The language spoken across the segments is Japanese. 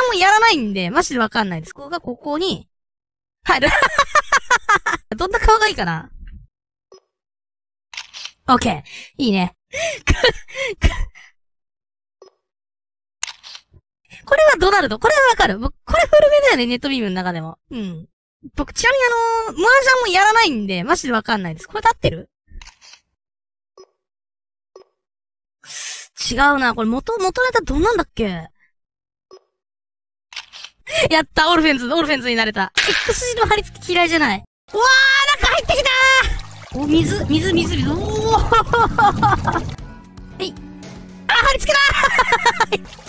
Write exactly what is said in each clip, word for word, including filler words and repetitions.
ャンもやらないんで、マジでわかんないです。ここがここに、入る。どんな顔がいいかな？オッケー。いいね。これはドナルド。これはわかる。僕、これ古めだよね、ネットビームの中でも。うん。僕、ちなみにあのー、マージャンもやらないんで、マジでわかんないです。これで合ってる？違うな。これ元、元ネタどんなんだっけ？やった、オルフェンズ、オルフェンズになれた。X 字の貼り付き嫌いじゃない。うわー、中入ってきたー！お、水、水、水、水。おーはい。あ、貼り付けだー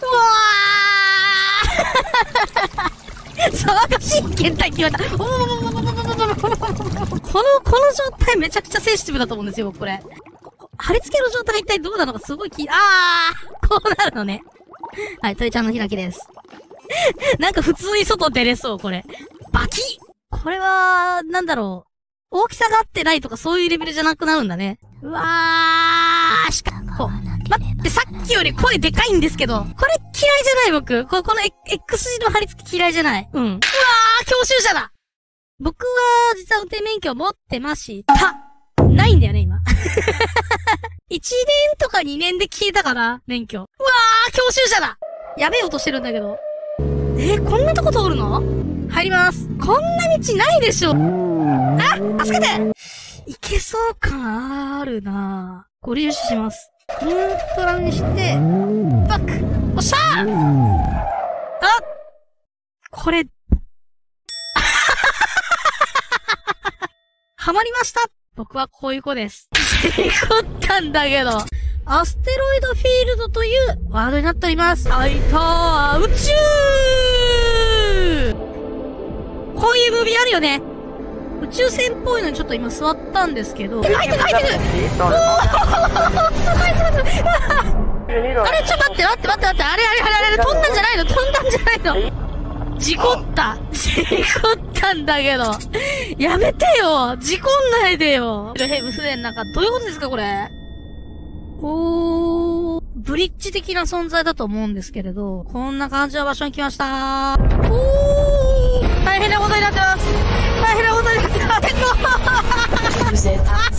うわー騒がしい検体決まった。おーこの、この状態めちゃくちゃセンシティブだと思うんですよ、僕これ。貼り付けの状態が一体どうなのかすごい気、あーこうなるのね。はい、トイちゃんの開きです。なんか普通に外出れそう、これ。バキッこれは、なんだろう。大きさが合ってないとかそういうレベルじゃなくなるんだね。うわーしか、こう。待って、さっきより声でかいんですけど。これ嫌いじゃない僕。こ、この X 字の貼り付き嫌いじゃない。うん。うわー教習者だ僕は、実は運転免許を持ってました。ないんだよね、今。いちねんとかにねんで消えたかな免許。うわー教習者だやべえ音してるんだけど。えー、こんなとこ通るの？入ります。こんな道ないでしょ。あ、助けて！いけそう感あるなぁ。ご利用します。ニュートラルにして、バック！おっしゃー！あ！これ、ハマりました！僕はこういう子です。事故ったんだけど。アステロイドフィールドというワードになっております。あいたー宇宙こういうムービーあるよね。宇宙船っぽいのにちょっと今座ったんですけど。入ってる入ってるおーすごいすごいすごいあれちょっと待って待って待って待ってあれあれあれあれ飛んだんじゃないの飛んだんじゃないの事故った事故ったんだけどやめてよ事故んないでよヘブ船の中どういうことですかこれおー、ブリッジ的な存在だと思うんですけれど、こんな感じの場所に来ましたー。おー、大変なことになってます。大変なことになってます。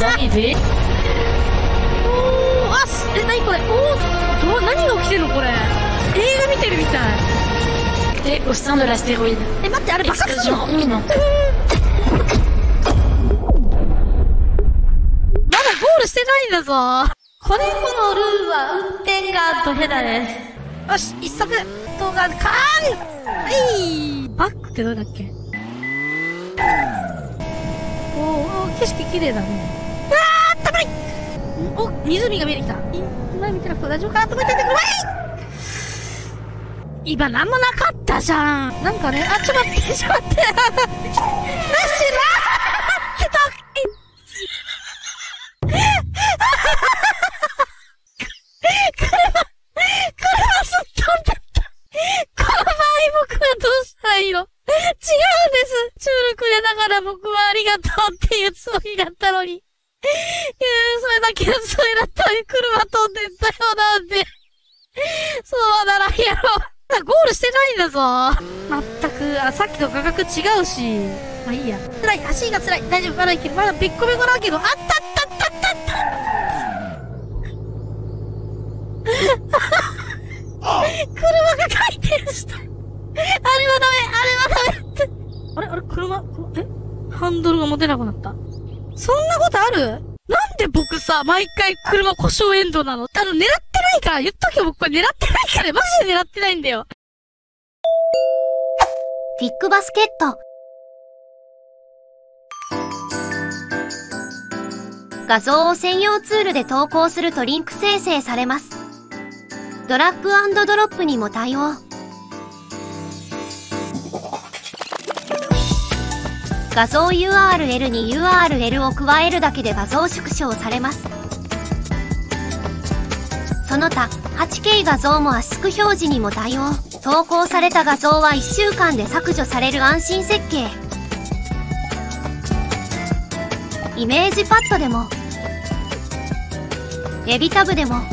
おー、あ、す、え、なにこれおー、ど、何が起きてんのこれ。映画見てるみたい。 え、au sein de l'astéroïde。 え、待って、あれ爆発するの？まだゴールしてないんだぞ。これこのルールは運転がドヘダです。よし、一足、動画、カーンはい、バックってどれだっけおー、おー景色綺麗だね。あー、あったまいお、湖が見えてきた。今見てなくて大丈夫かなと思っててくれ今なんもなかったじゃん。なんかね、あ、ちょっと待って、ちょっと待って。なしなーってた車、車すっ飛んだった。この場合僕はどうしたらいいの？違うんです。中力でだから僕はありがとうっていうつもりだったのに。いやそれだけのつもりだったのに車飛んでったよなんで。そうはならんやろ。ゴールしてないんだぞ。まったく、あ、さっきと価格違うし。まあいいや。辛い、足が辛い。大丈夫、まだいける。まだべっこべこだけど、あったあったあったあったあった車が回転した。あれはダメ、あれはダメって。あれあれ車、えハンドルが持てなくなった。そんなことある？なんで僕さ、毎回車故障エンドなの？あの、狙ってないから、言っとけよ僕これ狙ってないから、マジで狙ってないんだよ。 ビッグバスケット。画像を専用ツールで投稿するとリンク生成されます。ドラッグ&ドロップにも対応。画像 ユーアールエル に ユーアールエル を加えるだけで画像縮小されます。その他 はちケー 画像も圧縮表示にも対応。投稿された画像はいっしゅうかんで削除される安心設計。イメージパッドでもエビタブでも